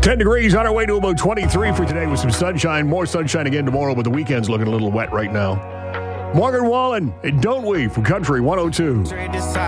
10 degrees on our way to about 23 for today with some sunshine. More sunshine again tomorrow, but the weekend's looking a little wet right now. Morgan Wallen and Don't We from Country 102.